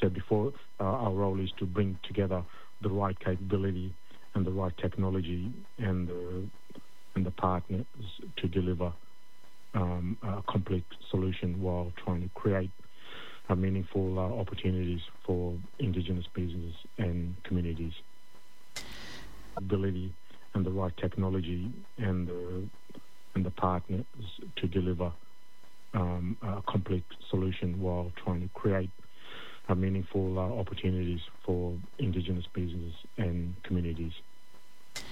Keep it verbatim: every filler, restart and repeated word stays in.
said before, uh, our role is to bring together the right capability and the right technology and the, and the partners to deliver um, a complete solution while trying to create uh, meaningful uh, opportunities for Indigenous business and communities. Ability and the right technology and the, and the partners to deliver um, a complete solution while trying to create uh, meaningful uh, opportunities for Indigenous business and communities.